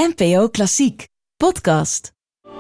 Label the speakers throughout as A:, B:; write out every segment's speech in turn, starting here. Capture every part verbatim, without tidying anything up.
A: N P O Klassiek podcast.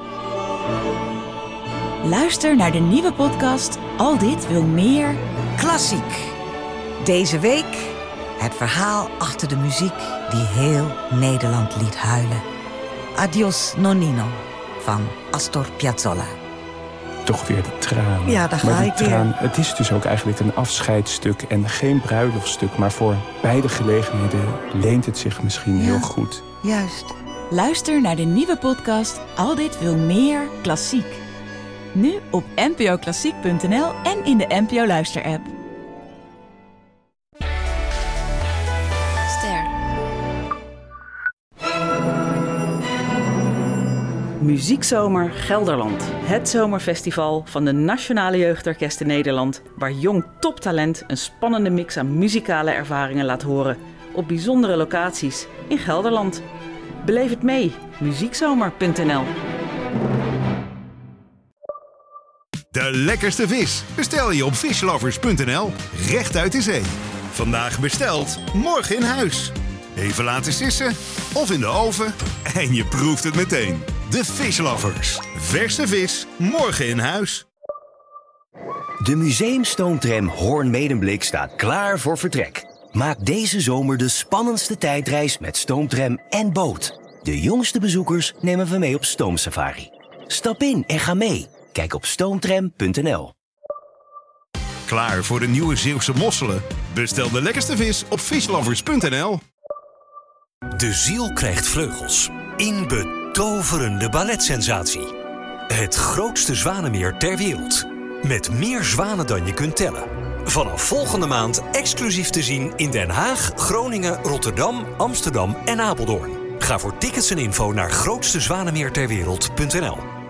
A: Luister naar de nieuwe podcast Al dit wil meer
B: Klassiek. Deze week het verhaal achter de muziek die heel Nederland liet huilen. Adios Nonnino van Astor Piazzolla.
C: Toch weer de tranen.
B: Ja, daar ga
C: maar
B: ik
C: traan,
B: weer.
C: Het is dus ook eigenlijk een afscheidsstuk en geen bruiloftstuk. Maar voor beide gelegenheden leent het zich misschien
B: Ja.
C: heel goed.
B: Juist.
A: Luister naar de nieuwe podcast Al dit wil meer Klassiek. Nu op n p o klassiek punt n l en in de N P O Luister-app.
D: Ster.
E: Muziekzomer Gelderland. Het zomerfestival van de Nationale Jeugdorkesten Nederland, waar jong toptalent een spannende mix aan muzikale ervaringen laat horen op bijzondere locaties in Gelderland. Beleef het mee, muziekzomer punt n l.
F: De lekkerste vis bestel je op fishlovers punt n l, recht uit de zee. Vandaag besteld, morgen in huis. Even laten sissen of in de oven en je proeft het meteen. De Fishlovers. Verse vis, morgen in huis.
G: De museumstoomtram Hoorn-Medemblik staat klaar voor vertrek. Maak deze zomer de spannendste tijdreis met stoomtram en boot. De jongste bezoekers nemen we mee op stoomsafari. Stap in en ga mee. Kijk op stoomtram punt n l.
F: Klaar voor de nieuwe Zeeuwse mosselen? Bestel de lekkerste vis op fishlovers punt n l.
H: De ziel krijgt vleugels. In betoverende balletsensatie. Het grootste zwanenmeer ter wereld. Met meer zwanen dan je kunt tellen. Vanaf volgende maand exclusief te zien in Den Haag, Groningen, Rotterdam, Amsterdam en Apeldoorn. Ga voor tickets en info naar grootste zwanenmeer ter wereld punt n l.